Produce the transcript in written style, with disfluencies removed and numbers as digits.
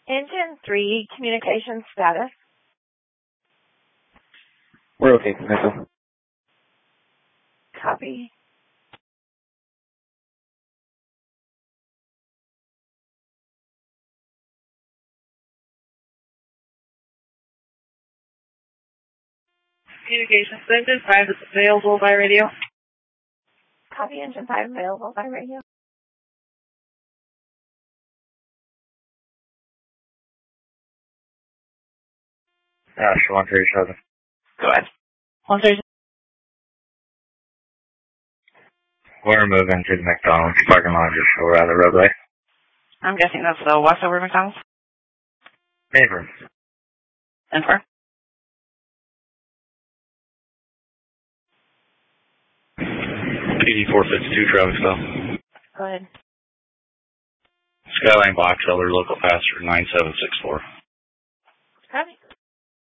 Engine 3, communication status. We're okay, Missile. Copy. Communications, Engine 5 is available by radio. Copy, Engine 5 available by radio. Ash, 137. Go ahead. 137. We're moving to the McDonald's parking lot just over on the roadway. I'm guessing that's the Westover McDonald's. Neighbor. And for? 452 traffic stop. Go ahead. Skyline Box Elder, local passenger 9764.